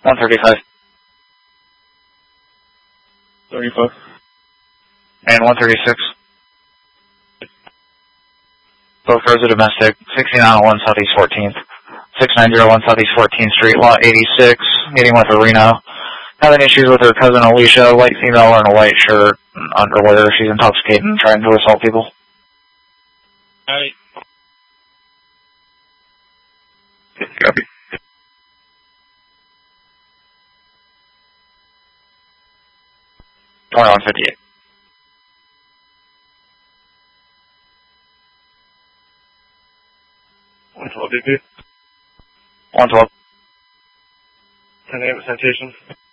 135. 35. And 136. Both roads are domestic. 6901 Southeast 14th. 6901 Southeast 14th Street, lot 86. Meeting with a Reno. Having issues with her cousin Alicia, light female wearing a white shirt and underwear. She's intoxicated and trying to assault people. Alright. Copy. On 58. 112 DP. 112. 10 a.m. citation.